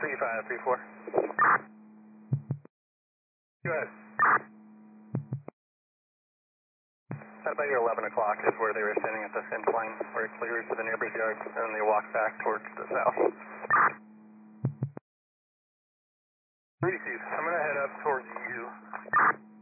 3534. Go ahead. At about your 11 o'clock is where they were standing at the fence line, where it clears to the neighbor's yard, and they walk back towards the south. Reese's,